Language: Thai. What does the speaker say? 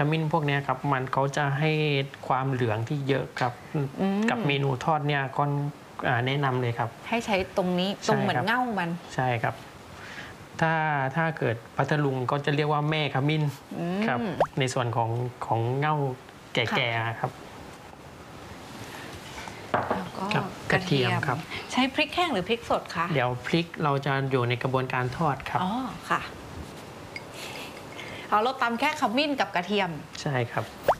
มิ้นพวกนี้ครับมันเขาจะให้ความเหลืองที่เยอะครับกับเมนูทอดเนี่ยก็แนะนำเลยครับให้ใช้ตรงนี้ตรงเหมือนเง่ามันใช่ครับถ้าเกิดพัทลุงก็จะเรียกว่าแม่ขมิ้นครับในส่วนของเง่าแก่ๆครับแล้วก็กระเทียมครับใช้พริกแห้งหรือพริกสดคะเดี๋ยวพริกเราจะอยู่ในกระบวนการทอดครับอ๋อค่ะเราตำแค่ขมิ้นกับกระเทียมใช่ครับ